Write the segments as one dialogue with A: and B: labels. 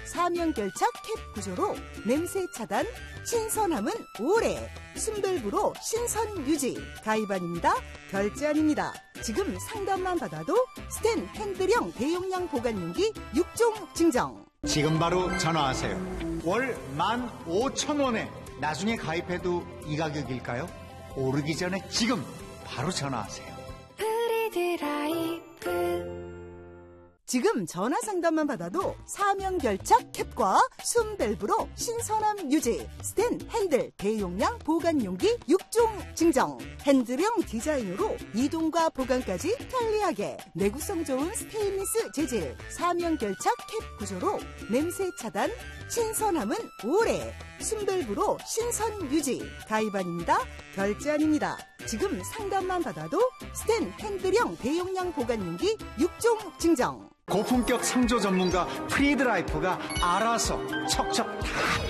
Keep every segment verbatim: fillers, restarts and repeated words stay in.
A: 사면결착 캡 구조로 냄새 차단, 신선함은 오래, 순밸브로 신선 유지. 가입안입니다. 결제 아닙니다. 지금 상담만 받아도 스텐 핸들형 대용량 보관용기 육 종 증정.
B: 지금 바로 전화하세요. 월 만 오천 원에 나중에 가입해도 이 가격일까요? 오르기 전에 지금 바로 전화하세요.
C: 프리드라이프.
A: 지금 전화 상담만 받아도 사면결착 캡과 순밸브로 신선함 유지, 스텐 핸들 대용량 보관용기 육 종 증정. 핸들형 디자인으로 이동과 보관까지 편리하게, 내구성 좋은 스테인리스 재질, 사면결착 캡 구조로 냄새 차단, 신선함은 오래, 순밸브로 신선 유지. 가입안입니다. 결제 아닙니다. 지금 상담만 받아도 스텐 핸들형 대용량 보관용기 육 종 증정.
B: 고품격 상조 전문가 프리드라이프가 알아서 척척 다,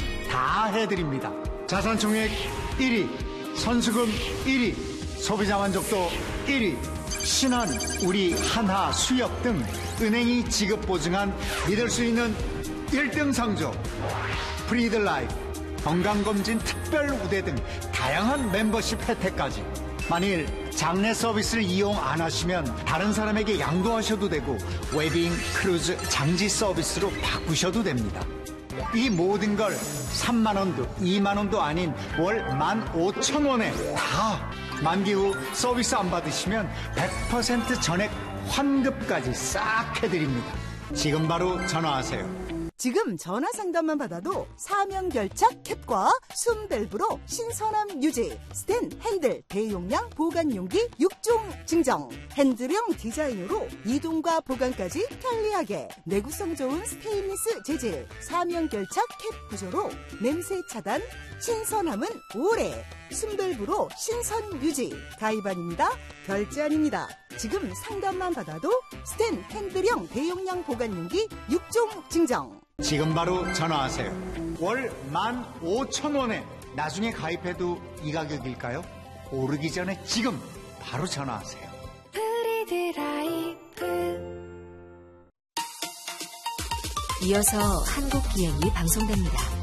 B: 다 해드립니다. 자산총액 일 위, 선수금 일 위, 소비자 만족도 일 위, 신한, 우리, 한화, 수협 등 은행이 지급 보증한 믿을 수 있는 일 등 상조 프리드라이프. 건강검진 특별 우대 등 다양한 멤버십 혜택까지. 만일 장내 서비스를 이용 안 하시면 다른 사람에게 양도하셔도 되고 웨딩, 크루즈, 장지 서비스로 바꾸셔도 됩니다. 이 모든 걸 삼만 원도 이만 원도 아닌 월 만 오천 원에 다. 만기 후 서비스 안 받으시면 백 퍼센트 전액 환급까지 싹 해드립니다. 지금 바로 전화하세요.
A: 지금 전화 상담만 받아도 사면결착 캡과 순밸브로 신선함 유지, 스텐 핸들 대용량 보관용기 육 종 증정. 핸들형 디자인으로 이동과 보관까지 편리하게, 내구성 좋은 스테인리스 재질, 사면결착 캡 구조로 냄새 차단, 신선함은 오래, 순밸브로 신선 유지. 가입안입니다. 결제 아닙니다. 지금 상담만 받아도 스텐 핸들형 대용량 보관용기 육 종 증정.
B: 지금 바로 전화하세요. 월 만 오천 원에 나중에 가입해도 이 가격일까요? 오르기 전에 지금 바로 전화하세요.
C: 프리드라이프. 이어서 한국 기행이 방송됩니다.